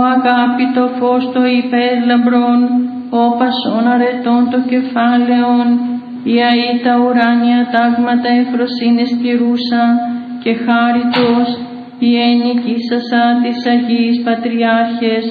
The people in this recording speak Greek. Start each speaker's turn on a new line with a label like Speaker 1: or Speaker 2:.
Speaker 1: αγάπητο φως το υπέρλαμπρον, ο πασών αρετών το κεφάλαιον, η αή τα ουράνια τάγματα ευφροσύνης πληρούσα και χάριτος, η ενικήσασα της Αγίης Πατριάρχες,